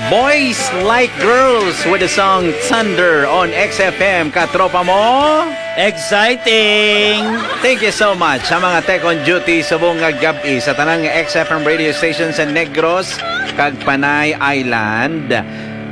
Boys Like Girls with the song Thunder on XFM. Katropa mo? Exciting! Thank you so much sa mga tech on duty sa buong gabi sa tanang XFM radio station sa Negros, kag Panay Island.